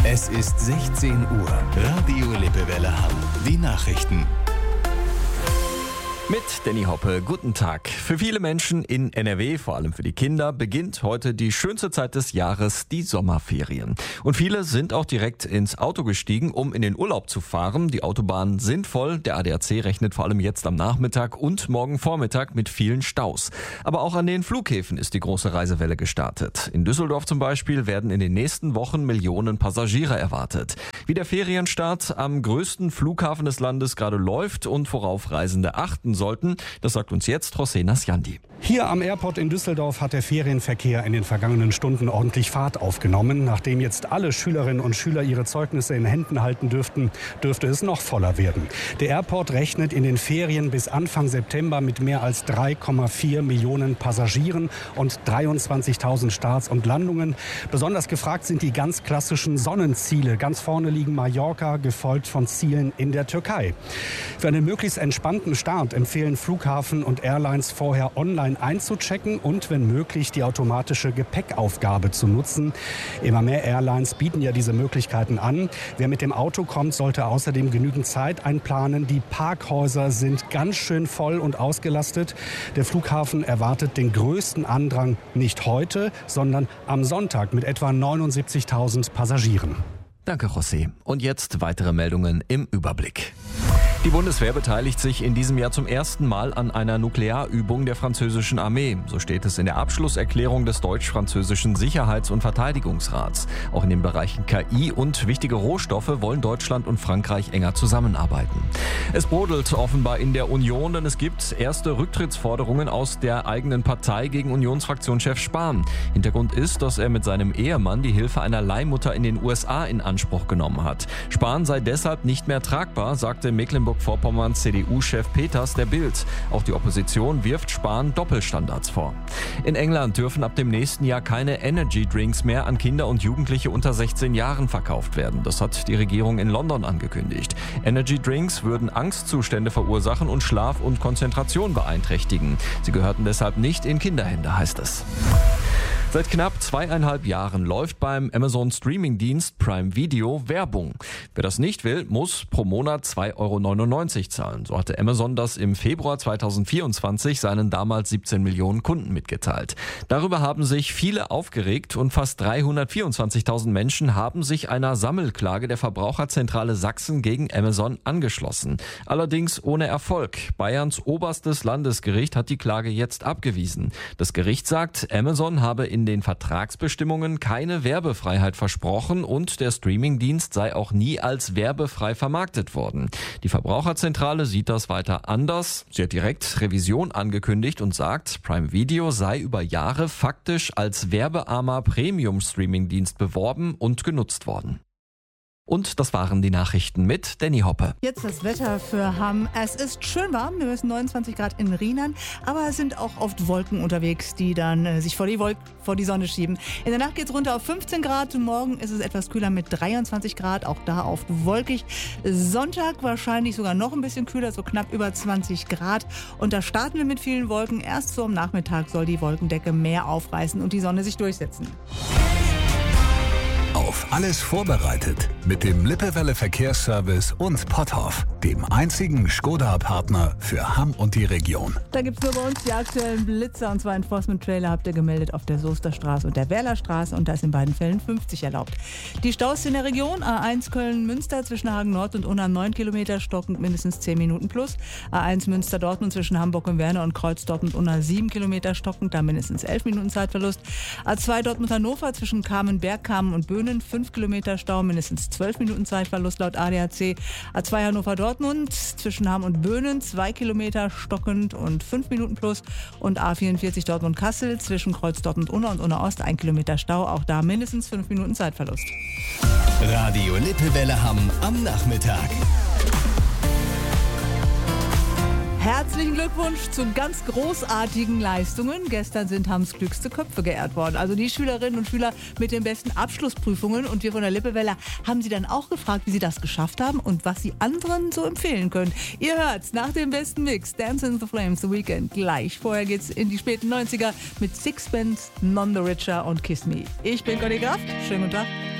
Es ist 16 Uhr. Radio Lippewelle Hamm. Die Nachrichten. Mit Danny Hoppe, guten Tag. Für viele Menschen in NRW, vor allem für die Kinder, beginnt heute die schönste Zeit des Jahres, die Sommerferien. Und viele sind auch direkt ins Auto gestiegen, um in den Urlaub zu fahren. Die Autobahnen sind voll. Der ADAC rechnet vor allem jetzt am Nachmittag und morgen Vormittag mit vielen Staus. Aber auch an den Flughäfen ist die große Reisewelle gestartet. In Düsseldorf zum Beispiel werden in den nächsten Wochen Millionen Passagiere erwartet. Wie der Ferienstart am größten Flughafen des Landes gerade läuft und worauf Reisende achten sollten, das sagt uns jetzt José Nasjandi. Hier am Airport in Düsseldorf hat der Ferienverkehr in den vergangenen Stunden ordentlich Fahrt aufgenommen. Nachdem jetzt alle Schülerinnen und Schüler ihre Zeugnisse in Händen halten dürfte es noch voller werden. Der Airport rechnet in den Ferien bis Anfang September mit mehr als 3,4 Millionen Passagieren und 23.000 Starts und Landungen. Besonders gefragt sind die ganz klassischen Sonnenziele. Ganz vorne liegen Mallorca, gefolgt von Zielen in der Türkei. Für einen möglichst entspannten Start empfehlen Flughafen und Airlines vorher online einzuchecken und wenn möglich die automatische Gepäckaufgabe zu nutzen. Immer mehr Airlines bieten ja diese Möglichkeiten an. Wer mit dem Auto kommt, sollte außerdem genügend Zeit einplanen. Die Parkhäuser sind ganz schön voll und ausgelastet. Der Flughafen erwartet den größten Andrang nicht heute, sondern am Sonntag mit etwa 79.000 Passagieren. Danke, José. Und jetzt weitere Meldungen im Überblick. Die Bundeswehr beteiligt sich in diesem Jahr zum ersten Mal an einer Nuklearübung der französischen Armee. So steht es in der Abschlusserklärung des deutsch-französischen Sicherheits- und Verteidigungsrats. Auch in den Bereichen KI und wichtige Rohstoffe wollen Deutschland und Frankreich enger zusammenarbeiten. Es brodelt offenbar in der Union, denn es gibt erste Rücktrittsforderungen aus der eigenen Partei gegen Unionsfraktionschef Spahn. Hintergrund ist, dass er mit seinem Ehemann die Hilfe einer Leihmutter in den USA in Anspruch genommen hat. Spahn sei deshalb nicht mehr tragbar, sagte Mecklenburg-Vorpommerns CDU-Chef Peters der Bild. Auch die Opposition wirft Spahn Doppelstandards vor. In England dürfen ab dem nächsten Jahr keine Energy-Drinks mehr an Kinder und Jugendliche unter 16 Jahren verkauft werden. Das hat die Regierung in London angekündigt. Energy-Drinks würden Angstzustände verursachen und Schlaf und Konzentration beeinträchtigen. Sie gehörten deshalb nicht in Kinderhände, heißt es. Seit knapp 2,5 Jahren läuft beim Amazon-Streaming-Dienst Prime Video Werbung. Wer das nicht will, muss pro Monat 2,99 € zahlen. So hatte Amazon das im Februar 2024 seinen damals 17 Millionen Kunden mitgeteilt. Darüber haben sich viele aufgeregt und fast 324.000 Menschen haben sich einer Sammelklage der Verbraucherzentrale Sachsen gegen Amazon angeschlossen. Allerdings ohne Erfolg. Bayerns oberstes Landesgericht hat die Klage jetzt abgewiesen. Das Gericht sagt, Amazon habe in den Vertragsbestimmungen keine Werbefreiheit versprochen und der Streamingdienst sei auch nie als werbefrei vermarktet worden. Die Verbraucherzentrale sieht das weiter anders. Sie hat direkt Revision angekündigt und sagt, Prime Video sei über Jahre faktisch als werbearmer Premium-Streamingdienst beworben und genutzt worden. Und das waren die Nachrichten mit Danny Hoppe. Jetzt das Wetter für Hamm. Es ist schön warm, wir müssen 29 Grad in Rheinland, aber es sind auch oft Wolken unterwegs, die dann sich vor die Sonne schieben. In der Nacht geht es runter auf 15 Grad, morgen ist es etwas kühler mit 23 Grad, auch da oft wolkig. Sonntag wahrscheinlich sogar noch ein bisschen kühler, so knapp über 20 Grad. Und da starten wir mit vielen Wolken. Erst so am Nachmittag soll die Wolkendecke mehr aufreißen und die Sonne sich durchsetzen. Auf alles vorbereitet mit dem Lippewelle Verkehrsservice und Potthoff, dem einzigen Skoda-Partner für Hamm und die Region. Da gibt es nur bei uns die aktuellen Blitzer, und zwar Enforcement-Trailer habt ihr gemeldet auf der Soesterstraße und der Werlerstraße, und da ist in beiden Fällen 50 erlaubt. Die Staus in der Region: A1 Köln-Münster zwischen Hagen Nord und Unna 9 Kilometer, stockend mindestens 10 Minuten plus. A1 Münster-Dortmund zwischen Hamburg und Werne und Kreuz Dortmund Unna 7 Kilometer, stockend, da mindestens 11 Minuten Zeitverlust. A2 Dortmund-Hannover zwischen Kamen und Böhnen 5 Kilometer Stau, mindestens 12 Minuten Zeitverlust laut ADAC. A2 Hannover-Dortmund zwischen Hamm und Böhnen 2 Kilometer stockend und 5 Minuten plus. Und A44 Dortmund-Kassel zwischen Kreuz Dortmund-Unna und Unna-Ost 1 Kilometer Stau, auch da mindestens 5 Minuten Zeitverlust. Radio Lippewelle Hamm am Nachmittag. Herzlichen Glückwunsch zu ganz großartigen Leistungen. Gestern sind Hamms klügste Köpfe geehrt worden. Also die Schülerinnen und Schüler mit den besten Abschlussprüfungen. Und wir von der Lippewelle haben sie dann auch gefragt, wie sie das geschafft haben und was sie anderen so empfehlen können. Ihr hört's nach dem besten Mix, Dance in the Flames, The Weekend. Gleich vorher geht's in die späten 90er mit Sixpence, None the Richer und Kiss Me. Ich bin Conny Kraft. Schönen guten Tag.